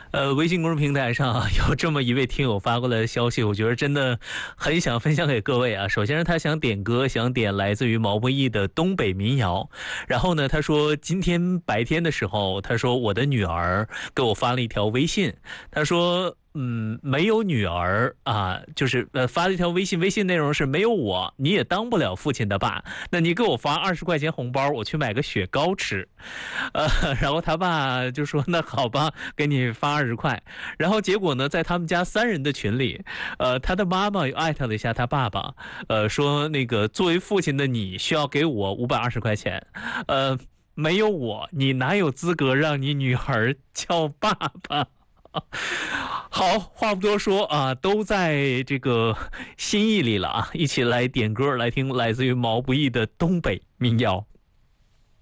微信公众平台上有这么一位听友发过来的消息，我觉得真的很想分享给各位啊。首先是他想点歌，想点来自于毛不易的东北民谣。然后呢，他说今天白天的时候，他说我的女儿给我发了一条微信，他说没有女儿啊，就是发了一条微信，微信内容是没有我你也当不了父亲的爸，那你给我发20块钱红包，我去买个雪糕吃。然后他爸就说那好吧，给你发20块。然后结果呢，在他们家3人的群里，他的妈妈又艾特了一下他爸爸，说那个作为父亲的你需要给我520块钱，没有我你哪有资格让你女儿叫爸爸？好，话不多说啊，都在这个心意里了啊，一起来点歌，来听来自于毛不易的东北民谣。